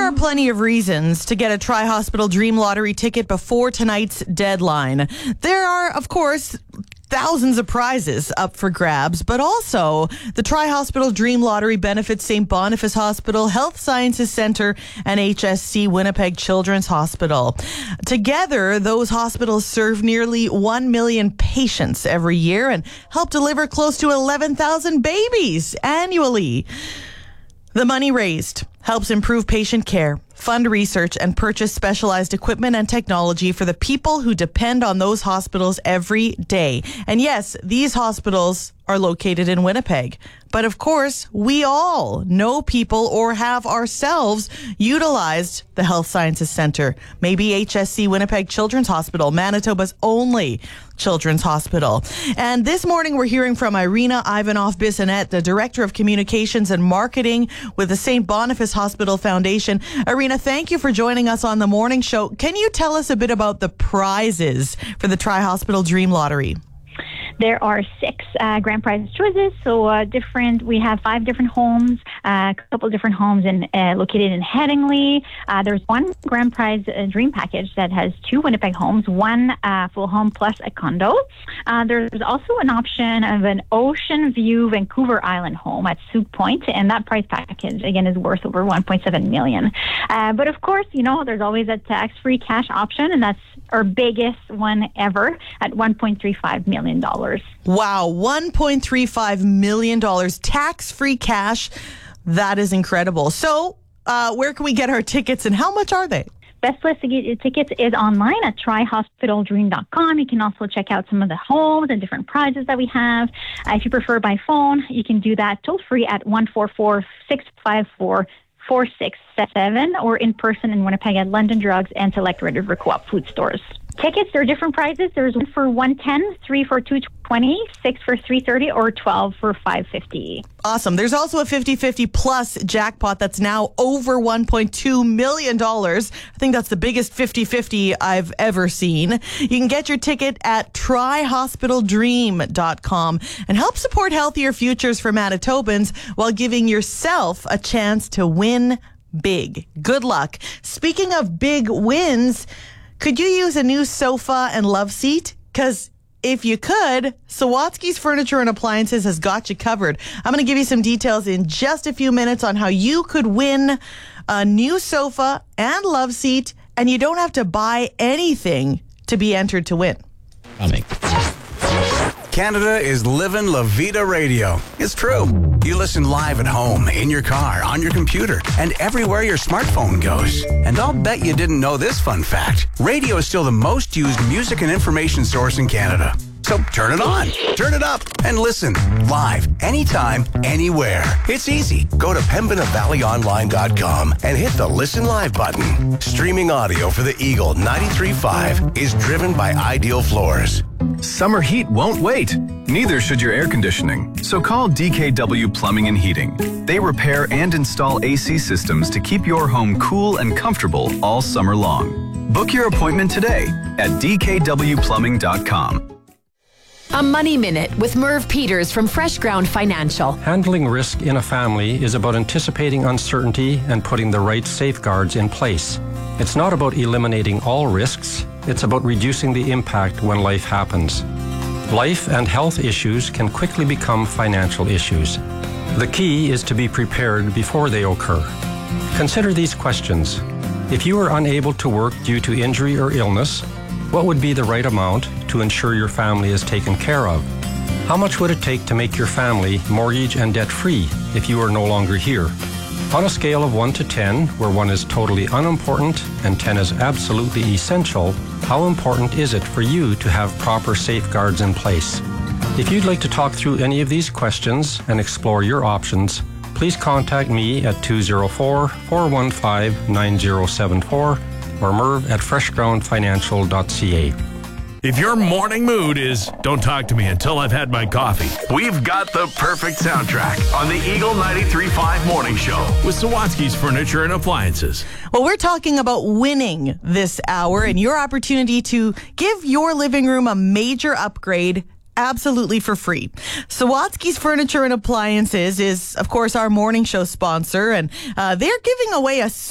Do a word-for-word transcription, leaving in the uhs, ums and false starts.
are plenty of reasons to get a Tri-Hospital Dream Lottery ticket before tonight's deadline. There are, of course, thousands of prizes up for grabs, but also the Tri-Hospital Dream Lottery benefits Saint Boniface Hospital, Health Sciences Centre, and H S C Winnipeg Children's Hospital. Together, those hospitals serve nearly one million patients every year and help deliver close to eleven thousand babies annually. The money raised helps improve patient care, fund research, and purchase specialized equipment and technology for the people who depend on those hospitals every day. And yes, these hospitals are located in Winnipeg. But of course, we all know people or have ourselves utilized the Health Sciences Centre, maybe H S C Winnipeg Children's Hospital, Manitoba's only children's hospital. And this morning, we're hearing from Irina Ivanov-Bissonnette, the Director of Communications and Marketing with the Saint Boniface Hospital Foundation. Irina, thank you for joining us on the morning show. Can you tell us a bit about the prizes for the Tri-Hospital Dream Lottery? There are six uh, grand prize choices. So uh, different. We have five different homes, uh, a couple different homes in uh, located in Headingley. Uh, there's one grand prize uh, dream package that has two Winnipeg homes, one uh, full home plus a condo. Uh, there's also an option of an Ocean View Vancouver Island home at Souk Point, and that prize package again is worth over one point seven million. Uh, but of course, you know, there's always a tax-free cash option, and that's our biggest one ever at one point three five million dollars. Wow, one point three five million dollars tax-free cash. That is incredible. So uh, where can we get our tickets and how much are they? Best place to get your tickets is online at tri hospital dream dot com. You can also check out some of the homes and different prizes that we have. Uh, if you prefer by phone, you can do that toll-free at one four four, six five four, four six seven or in person in Winnipeg at London Drugs and select Red River Co-op food stores. Tickets, there are different prizes. There's one for one ten, three for two twenty, six for three thirty, or twelve for five fifty. Awesome. There's also a fifty-fifty plus jackpot that's now over one point two million dollars. I think that's the biggest fifty-fifty I've ever seen. You can get your ticket at tri hospital dream dot com and help support healthier futures for Manitobans while giving yourself a chance to win big. Good luck. Speaking of big wins, could you use a new sofa and love seat? Because if you could, Sawatsky's Furniture and Appliances has got you covered. I'm going to give you some details in just a few minutes on how you could win a new sofa and love seat, and you don't have to buy anything to be entered to win. Coming. Canada is living La Vida Radio. It's true. You listen live at home, in your car, on your computer, and everywhere your smartphone goes. And I'll bet you didn't know this fun fact. Radio is still the most used music and information source in Canada. So turn it on, turn it up, and listen live, anytime, anywhere. It's easy. Go to pembina valley online dot com and hit the Listen Live button. Streaming audio for the Eagle ninety-three point five is driven by Ideal Floors. Summer heat won't wait. Neither should your air conditioning. So call D K W Plumbing and Heating. They repair and install A C systems to keep your home cool and comfortable all summer long. Book your appointment today at d k w plumbing dot com. A Money Minute with Merv Peters from Fresh Ground Financial. Handling risk in a family is about anticipating uncertainty and putting the right safeguards in place. It's not about eliminating all risks. It's about reducing the impact when life happens. Life and health issues can quickly become financial issues. The key is to be prepared before they occur. Consider these questions. If you are unable to work due to injury or illness, what would be the right amount to ensure your family is taken care of? How much would it take to make your family mortgage and debt-free if you are no longer here? On a scale of one to ten, where one is totally unimportant and ten is absolutely essential, how important is it for you to have proper safeguards in place? If you'd like to talk through any of these questions and explore your options, please contact me at two oh four, four one five, nine oh seven four or Merv at fresh ground financial dot c a. If your morning mood is, don't talk to me until I've had my coffee, we've got the perfect soundtrack on the Eagle ninety-three point five Morning Show with Sawatsky's Furniture and Appliances. Well, we're talking about winning this hour and your opportunity to give your living room a major upgrade absolutely for free. Sawatsky's Furniture and Appliances is, of course, our morning show sponsor, and uh, they're giving away a